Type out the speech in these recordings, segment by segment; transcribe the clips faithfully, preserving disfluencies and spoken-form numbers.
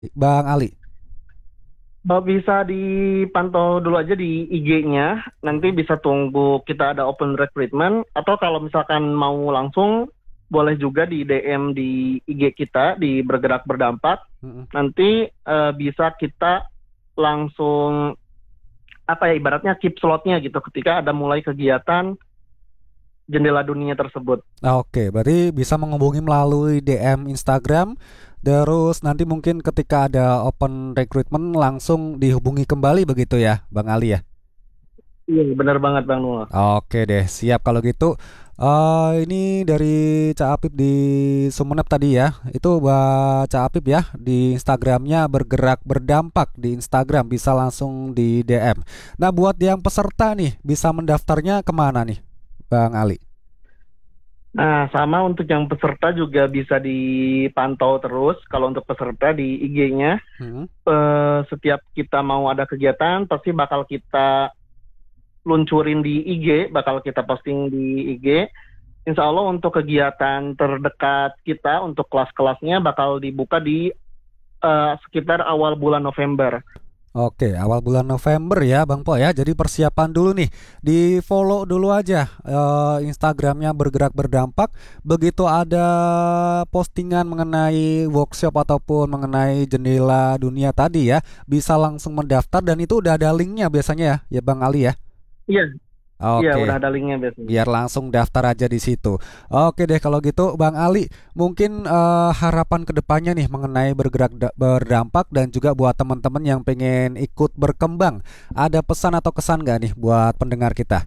Bang Ali? Oh, bisa dipantau dulu aja di I G-nya. Nanti Mm-mm. bisa tunggu kita ada open recruitment. Atau kalau misalkan mau langsung, boleh juga di D M di I G kita di Bergerak Berdampak. Mm-mm. Nanti eh, bisa kita langsung apa ya ibaratnya keep slotnya gitu ketika ada mulai kegiatan jendela dunia tersebut. Nah, oke, berarti bisa menghubungi melalui D M Instagram. Terus nanti mungkin ketika ada open recruitment langsung dihubungi kembali begitu ya, Bang Ali ya? Iya, benar banget Bang Nul. Oke deh, siap kalau gitu. Eh ini dari Cak Apip di Sumenep tadi ya. Itu Mbak Cak Apip ya di Instagramnya bergerak berdampak di Instagram bisa langsung di D M. Nah buat yang peserta nih bisa mendaftarnya kemana nih, Bang Ali? Nah, sama untuk yang peserta juga bisa dipantau terus. Kalau untuk peserta di I G-nya, Hmm. eh, setiap kita mau ada kegiatan, pasti bakal kita luncurin di I G, bakal kita posting di I G. Insya Allah untuk kegiatan terdekat kita, untuk kelas-kelasnya bakal dibuka di eh, sekitar awal bulan November. Oke, awal bulan November ya, Bang Po ya. Jadi persiapan dulu nih, di follow dulu aja eh, Instagramnya bergerak berdampak. Begitu ada postingan mengenai workshop ataupun mengenai jendela dunia tadi ya, bisa langsung mendaftar dan itu udah ada linknya biasanya ya, ya Bang Ali ya. Iya, iya udah Oke, ada linknya biasanya. biar langsung daftar aja di situ. Oke deh kalau gitu Bang Ali, mungkin eh, harapan kedepannya nih mengenai bergerak da- berdampak dan juga buat teman-teman yang pengen ikut berkembang. Ada pesan atau kesan gak nih buat pendengar kita?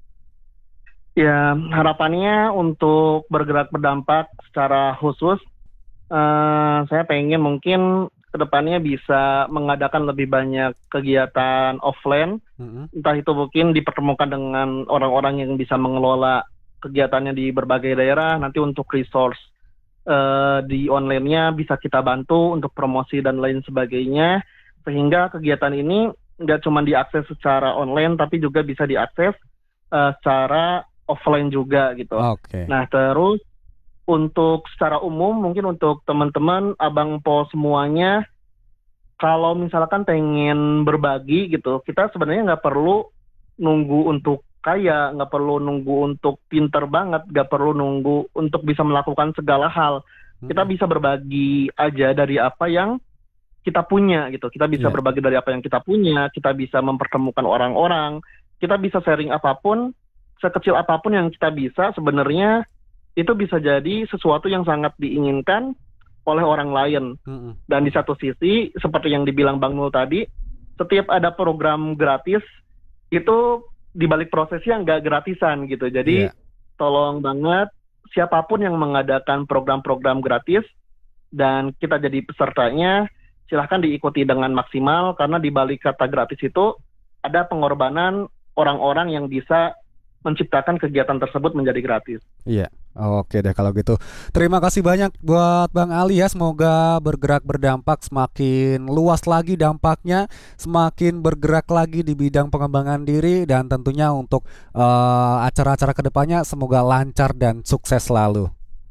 Ya, harapannya untuk bergerak berdampak secara khusus, eh, saya pengen mungkin kedepannya bisa mengadakan lebih banyak kegiatan offline, Mm-mm. entah itu mungkin dipertemukan dengan orang-orang yang bisa mengelola kegiatannya di berbagai daerah, nanti untuk resource eh, di online-nya bisa kita bantu untuk promosi dan lain sebagainya, sehingga kegiatan ini nggak cuma diakses secara online, tapi juga bisa diakses eh, secara offline juga gitu. Oke. Nah, terus untuk secara umum, mungkin untuk teman-teman, abang po semuanya, kalau misalkan pengen berbagi gitu, kita sebenarnya nggak perlu nunggu untuk kaya, nggak perlu nunggu untuk pinter banget, nggak perlu nunggu untuk bisa melakukan segala hal. Kita Mm-mm. bisa berbagi aja dari apa yang kita punya gitu. Kita bisa Iya. berbagi dari apa yang kita punya, kita bisa mempertemukan orang-orang, kita bisa sharing apapun, sekecil apapun yang kita bisa, sebenarnya itu bisa jadi sesuatu yang sangat diinginkan oleh orang lain. Mm-mm. Dan di satu sisi, seperti yang dibilang Bang Nul tadi, setiap ada program gratis, itu di balik prosesnya nggak gratisan gitu. Jadi Iya. tolong banget siapapun yang mengadakan program-program gratis dan kita jadi pesertanya, silahkan diikuti dengan maksimal karena di balik kata gratis itu ada pengorbanan orang-orang yang bisa menciptakan kegiatan tersebut menjadi gratis. Iya. Oke deh kalau gitu. Terima kasih banyak buat Bang Ali ya. Semoga bergerak berdampak semakin luas lagi dampaknya, semakin bergerak lagi di bidang pengembangan diri dan tentunya untuk eh, acara-acara kedepannya semoga lancar dan sukses selalu.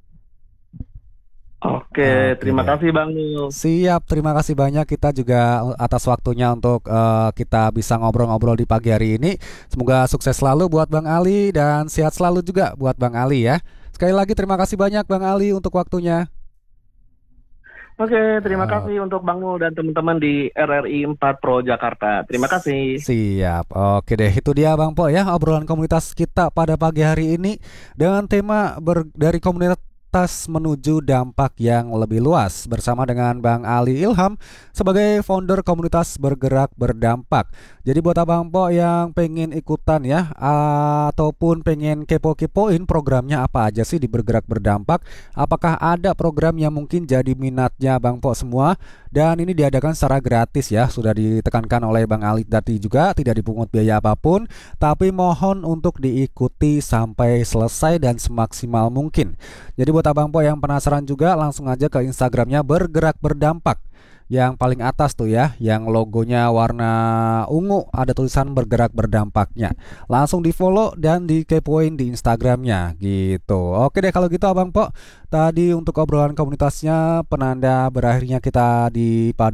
Oke, Oke terima deh. kasih Bang Nul. Siap, terima kasih banyak kita juga atas waktunya untuk eh, kita bisa ngobrol-ngobrol di pagi hari ini. Semoga sukses selalu buat Bang Ali dan sehat selalu juga buat Bang Ali ya. Sekali lagi terima kasih banyak Bang Ali untuk waktunya. Oke, terima Eh, kasih untuk Bang Nul dan teman-teman di R R I empat Pro Jakarta. Terima kasih. Siap. Oke deh, itu dia Bang Po ya obrolan komunitas kita pada pagi hari ini dengan tema ber- dari komunitas menuju dampak yang lebih luas bersama dengan Bang Ali Ilham sebagai founder komunitas bergerak berdampak. Jadi buat Abang Po yang pengen ikutan ya ataupun pengen kepo-kepoin programnya apa aja sih di bergerak berdampak, apakah ada program yang mungkin jadi minatnya Bang Po semua dan ini diadakan secara gratis ya, sudah ditekankan oleh Bang Ali tadi juga tidak dipungut biaya apapun, tapi mohon untuk diikuti sampai selesai dan semaksimal mungkin. Jadi buat abang po yang penasaran juga langsung aja ke Instagramnya bergerak berdampak. yang paling atas tuh ya, yang logonya warna ungu, ada tulisan bergerak berdampaknya. Langsung di follow dan dikepoin di Instagramnya gitu. Oke deh kalau gitu Abang Po. Tadi untuk obrolan komunitasnya penanda berakhirnya kita di